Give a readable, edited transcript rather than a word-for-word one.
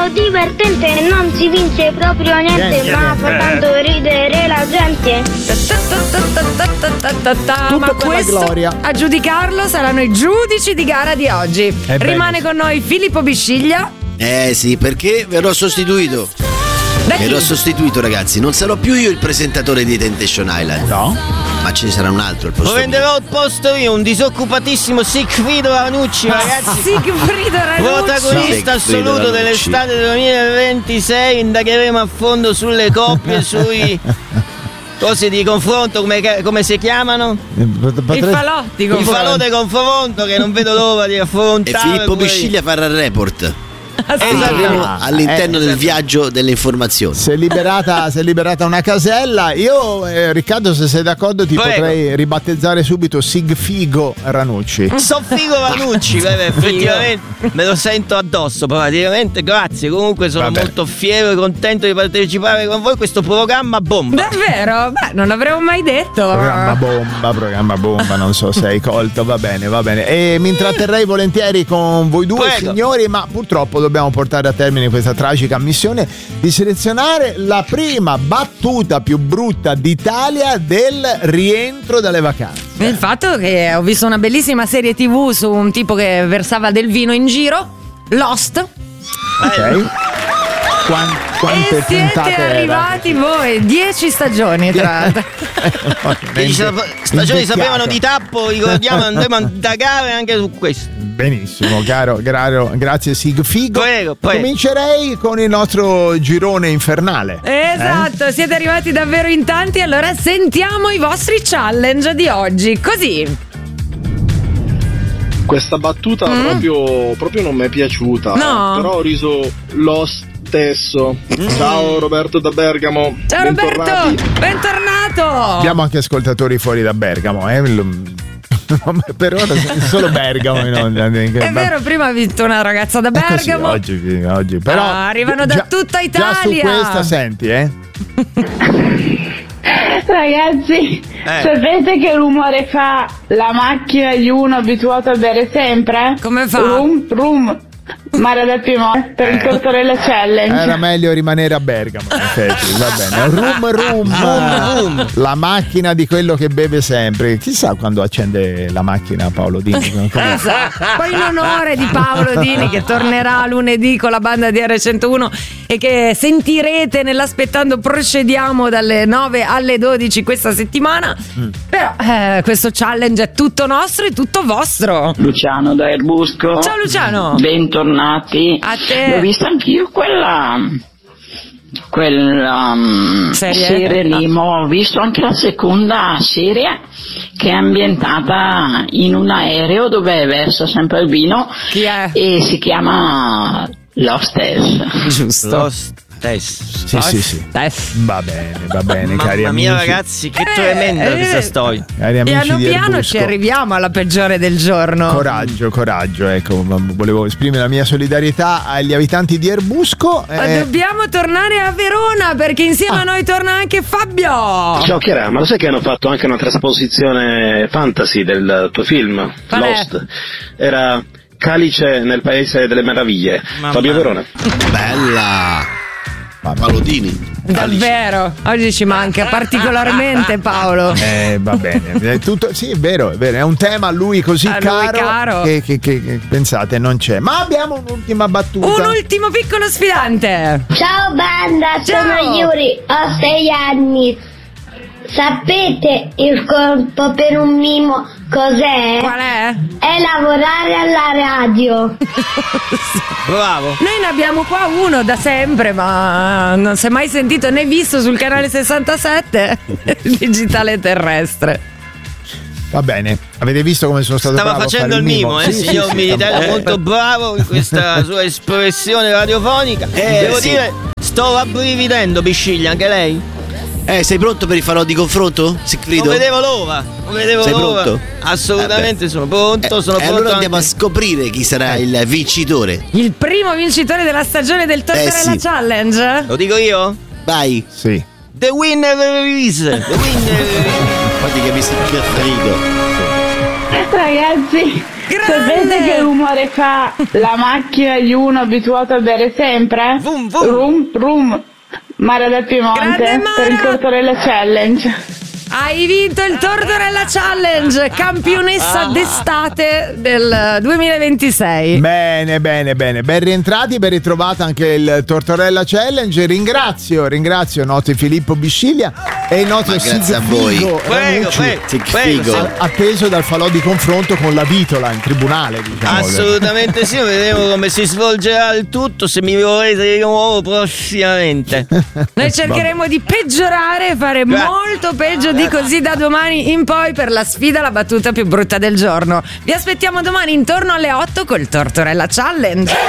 divertente, non si vince proprio niente, ma fa tanto ridere la gente. Ma questo, gloria. A giudicarlo saranno i giudici di gara di oggi. Rimane con noi Filippo Bisciglia. Sì, perché verrò sostituito. Verrò sostituito, ragazzi. Non sarò più io il presentatore di Temptation Island. No. Ma ce ne sarà un altro al posto. Prenderò il posto io, un disoccupatissimo Sigfrido Ranucci, ragazzi. Sigfrido Ranucci, protagonista assoluto dell'estate del 2026. Indagheremo a fondo sulle coppie, sui cose di confronto, come si chiamano? I falò di confronto. I falò di confronto che non vedo l'ora di affrontare. E Filippo Bisciglia farà il report. All'interno del viaggio delle informazioni. Si è liberata una casella. Io, Riccardo, se sei d'accordo, ti potrei ribattezzare subito Sigfigo Ranucci. Soffigo Ranucci, effettivamente me lo sento addosso praticamente. Grazie, comunque sono molto fiero e contento di partecipare con voi a questo programma bomba. Davvero? Beh, non l'avremmo mai detto. Programma bomba, non so se hai colto. Va bene. E mi intratterrei volentieri con voi due, signori, ma purtroppo dobbiamo portare a termine questa tragica missione di selezionare la prima battuta più brutta d'Italia del rientro dalle vacanze. Il fatto che ho visto una bellissima serie TV su un tipo che versava del vino in giro, Lost. Ok. Quante siete arrivati voi? 10 stagioni tra l'altro. 10 stagioni sapevano di tappo, ricordiamo, andremo a indagare anche su questo. Benissimo, caro, grazie Sigfigo. Prego. Comincerei con il nostro girone infernale. Esatto, siete arrivati davvero in tanti, allora sentiamo i vostri challenge di oggi. Così. Questa battuta proprio non mi è piaciuta. No. Però ho riso lo stesso. Ciao Roberto da Bergamo. Ciao Roberto, bentornato. Abbiamo anche ascoltatori fuori da Bergamo, per ora solo Bergamo in onda. È vero, prima ha vinto una ragazza da Bergamo. Così, oggi però arrivano da tutta Italia. Già su questa senti, Ragazzi, sapete che rumore fa la macchina di uno abituato a bere sempre? Come fa? Rum. Mare del Piemonte per il Tortorella Challenge. Era meglio rimanere a Bergamo, in effetti, va bene. Rum. La macchina di quello che beve sempre. Chissà quando accende la macchina Paolo Dini. Poi in onore di Paolo Dini, che tornerà lunedì con la banda di R101 e che sentirete nell'Aspettando Procediamo dalle 9 alle 12 questa settimana. Però questo challenge è tutto nostro e tutto vostro. Luciano da Erbusco. Ciao Luciano. Bentornati. A te. L'ho vista anch'io quella serie lì, ma ho visto anche la seconda serie che è ambientata in un aereo dove versa sempre il vino. Chi è? E si chiama Lost. Giusto. Sì. Va bene, cari amici. Mamma mia, ragazzi, che tremenda questa storia. Cari amici piano ci arriviamo alla peggiore del giorno. Coraggio, ecco, volevo esprimere la mia solidarietà agli abitanti di Erbusco. Dobbiamo tornare a Verona perché insieme a noi torna anche Fabio. Ciao Chiara, ma lo sai che hanno fatto anche una trasposizione fantasy del tuo film? Qual Lost. Era Calice nel Paese delle Meraviglie. Fabio Verona. Bella. Palodini. Davvero, oggi ci manca particolarmente Paolo. Va bene, sì, è vero, è un tema a lui così caro. Che pensate non c'è. Ma abbiamo un'ultima battuta. Un ultimo piccolo sfidante. Ciao banda, sono Yuri, ho 6 anni. Sapete il corpo per un mimo cos'è? Qual è? È lavorare alla radio. Bravo. Noi ne abbiamo qua uno da sempre, ma non si è mai sentito né visto sul canale 67 digitale terrestre. Va bene, avete visto come sono stato bravo facendo il mimo, signor Militello, molto bravo in questa sua espressione radiofonica. Devo dire, sto rabbrividendo, Bisciglia, anche lei? Sei pronto per il falò di confronto? Sigfrido? Non vedevo l'ora. Sei pronto? Assolutamente sono pronto. Sono pronto. Allora andiamo a scoprire chi sarà il vincitore. Il primo vincitore della stagione del Tortorella Challenge. Lo dico io? Vai. Sì. The winner is. Poi ti capisci il preferito. Ragazzi, Sapete che rumore fa la macchina di uno abituato a bere sempre? Vum, vum. Rum, rum. Mara del Piemonte per il Tortorella Challenge. Hai vinto il Tortorella Challenge, campionessa d'estate del 2026. Bene, ben rientrati, ben ritrovata anche il Tortorella Challenge. Ringrazio Notte Filippo Bisciglia e il nostro grazie a voi. Prego. Atteso dal falò di confronto con la Vitola in tribunale, diciamo. Assolutamente sì, vedremo come si svolgerà il tutto, se mi vorrete di nuovo prossimamente. Noi cercheremo di peggiorare e fare molto peggio di così da domani in poi per la sfida, la battuta più brutta del giorno. Vi aspettiamo domani intorno alle 8 col Tortorella Challenge.